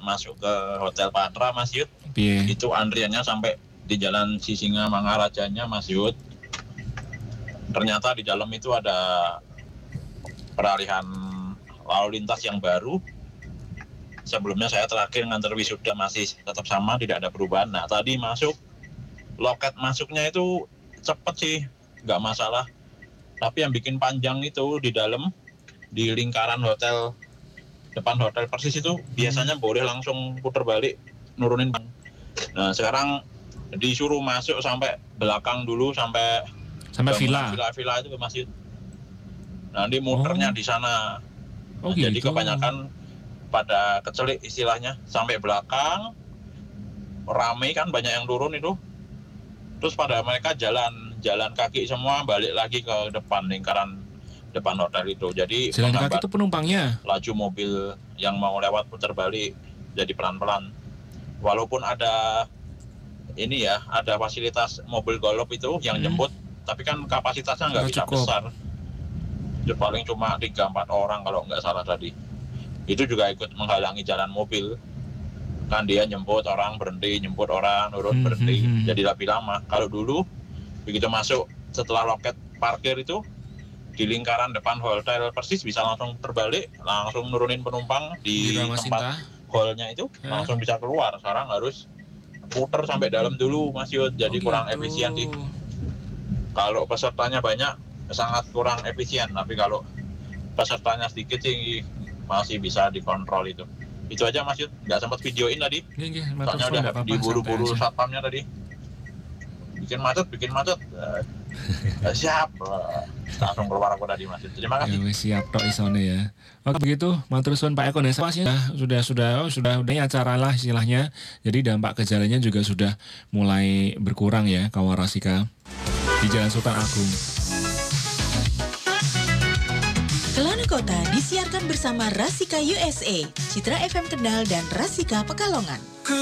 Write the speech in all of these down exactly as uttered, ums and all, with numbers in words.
masuk ke Hotel Patra Mas Yud. Yeah. Itu antriannya sampai di Jalan Sisinga Mangarajanya Mas Yud. Ternyata di dalam itu ada peralihan lalu lintas yang baru. Sebelumnya saya terakhir nganter wisuda masih tetap sama, tidak ada perubahan. Nah tadi masuk, loket masuknya itu cepet sih, nggak masalah. Tapi yang bikin panjang itu di dalam, di lingkaran hotel, depan hotel Persis itu biasanya boleh langsung putar balik, nurunin. Nah sekarang disuruh masuk sampai belakang dulu, sampai sampai villa. Villa-villa itu ke masjid. Nanti muternya oh. di sana. Oh, nah, gitu. Jadi kebanyakan pada kecelik istilahnya, sampai belakang, ramai kan, banyak yang turun itu. Terus pada mereka jalan jalan kaki semua balik lagi ke depan lingkaran depan hotel itu. Jadi jalan kaki itu penumpangnya. Laju mobil yang mau lewat putar balik jadi pelan-pelan. Walaupun ada ini ya, ada fasilitas mobil golf itu yang hmm. jemput, tapi kan kapasitasnya nggak bisa cukup besar. Itu paling cuma tiga sampai empat orang kalau nggak salah tadi. Itu juga ikut menghalangi jalan mobil. Kan dia jemput orang berhenti, jemput orang turun berhenti, mm-hmm. jadi lebih lama. Kalau dulu begitu masuk setelah loket parkir itu di lingkaran depan hotel Persis bisa langsung terbalik, langsung nurunin penumpang di, di tempat hallnya itu, ya. Langsung bisa keluar. Sekarang harus puter sampai dalam dulu Mas Yud, jadi oh, kurang gitu. Efisien sih. Kalau pesertanya banyak sangat kurang efisien, tapi kalau pesertanya sedikit sih masih bisa dikontrol itu. Itu aja Mas Yud, nggak sempat videoin tadi. Gih, gih, soalnya udah apa-apa, diburu-buru satpamnya tadi. Bikin macet, bikin macet. Uh, siap. Uh, langsung keluar aku tadi Mas Yud. Terima kasih. Ya, siap tok isone ya. Oke begitu, matur suwun Pak Eko Nesa. Sudah sudah oh, sudah udah acara lah istilahnya. Jadi dampak gejalanya juga sudah mulai berkurang ya Kawarasika di Jalan Sultan Agung. Kelana Kota disiarkan bersama Rasika U S A, Citra F M Kendal dan Rasika Pekalongan.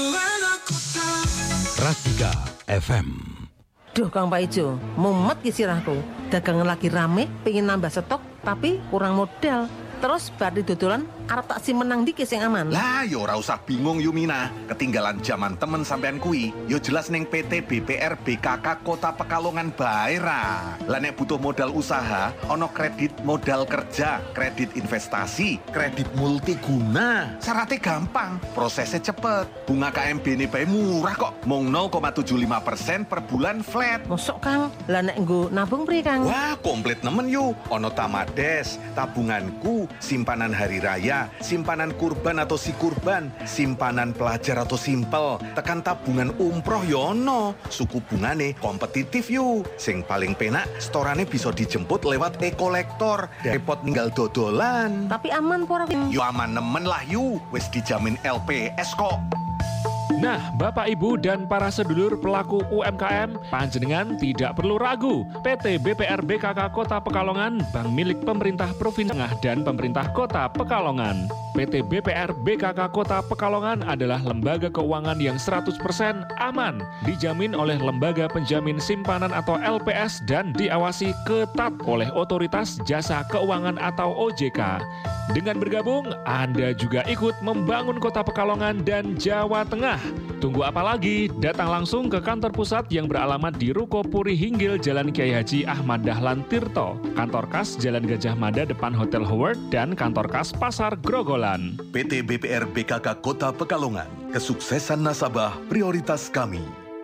Rasika F M. Duh Kang Pak Ijo, mumet ki sirahku. Dagangan lagi rame, pengen nambah stok, tapi kurang modal. Terus bari dodolan arep tak si menang dikit sing aman. Lah yo ora usah bingung Yumina, ketinggalan zaman temen sampean kui. Yo jelas ning P T B P R B K K Kota Pekalongan bae ra. Lah nek butuh modal usaha, ono kredit modal kerja, kredit investasi, kredit multiguna. Syaratnya gampang, prosesnya cepet. Bunga K M B ini bae murah kok, mung nol koma tujuh lima persen per bulan flat. Mosok Kang, lah nek nggo nabung priye Kang? Wah, komplit nemen yo. Ono Tamades, tabunganku, simpanan hari raya, simpanan kurban atau si kurban, simpanan pelajar atau simpel, tekan tabungan umroh yono, suku bungane kompetitif yuk. Sing paling penak, storane bisa dijemput lewat e-kolektor, repot ninggal dodolan. Tapi aman pora? Yo aman nemen lah yuk, wis dijamin L P S kok. Nah, Bapak Ibu dan para sedulur pelaku U M K M, panjenengan tidak perlu ragu. P T B P R B K K Kota Pekalongan, bank milik pemerintah Provinsi Tengah dan pemerintah Kota Pekalongan. P T B P R B K K Kota Pekalongan adalah lembaga keuangan yang seratus persen aman, dijamin oleh Lembaga Penjamin Simpanan atau L P S dan diawasi ketat oleh Otoritas Jasa Keuangan atau O J K. Dengan bergabung, Anda juga ikut membangun Kota Pekalongan dan Jawa Tengah. Tunggu apa lagi? Datang langsung ke kantor pusat yang beralamat di Ruko Puri Hinggil, Jalan Kiai Haji Ahmad Dahlan Tirto, kantor kas Jalan Gajah Mada depan Hotel Howard, dan kantor kas Pasar Grogolan. P T B P R B K K Kota Pekalongan, kesuksesan nasabah prioritas kami.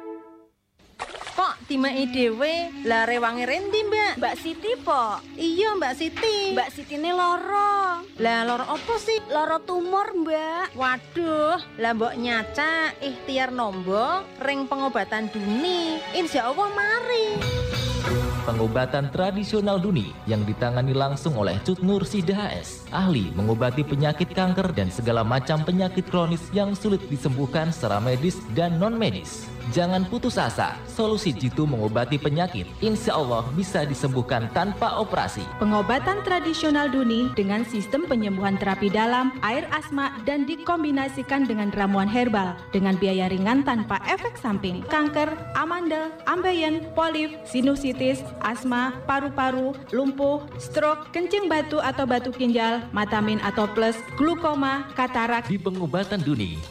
Kok timake dhewe lah rewange rendi Mbak? Mbak Siti po? Iya Mbak Siti. Mbak Siti ini loro. Lah loro apa sih? Loro tumor Mbak. Waduh, lah mbok nyaca ikhtiar nombo ring pengobatan Duni. Insya Allah mari. Pengobatan tradisional Duni yang ditangani langsung oleh Cut Nur Sida H S, ahli mengobati penyakit kanker dan segala macam penyakit kronis yang sulit disembuhkan secara medis dan non-medis. Jangan putus asa, solusi jitu mengobati penyakit, insya Allah bisa disembuhkan tanpa operasi. Pengobatan tradisional Duni dengan sistem penyembuhan terapi dalam, air asma, dan dikombinasikan dengan ramuan herbal dengan biaya ringan tanpa efek samping. Kanker, amandel, ambeien, polip, sinusitis, asma, paru-paru, lumpuh, stroke, kencing batu atau batu ginjal, matamin atau plus, glukoma, katarak. Di pengobatan Duni